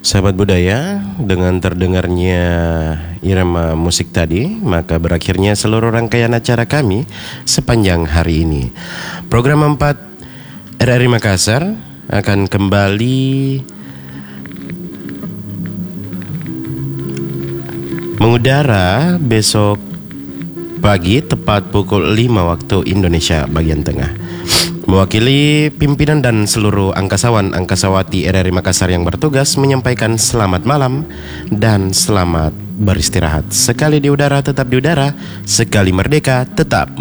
Sahabat budaya, dengan terdengarnya irama musik tadi, maka berakhirnya seluruh rangkaian acara kami sepanjang hari ini. Program 4 RRI Makassar akan kembali mengudara besok pagi tepat pukul 5 waktu Indonesia bagian tengah. Mewakili pimpinan dan seluruh angkasawan-angkasawati RRI Makassar yang bertugas menyampaikan selamat malam dan selamat beristirahat. Sekali di udara tetap di udara, sekali merdeka tetap